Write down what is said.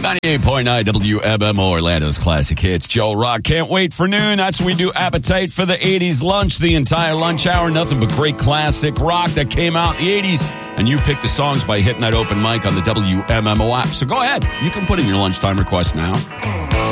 98.9 WMMO, Orlando's classic hits. Joe Rock. Can't wait for noon. That's when we do Appetite for the 80s lunch. The entire lunch hour. Nothing but great classic rock that came out in the 80s. And you pick the songs by hitting that open mic on the WMMO app. So go ahead. You can put in your lunchtime request now.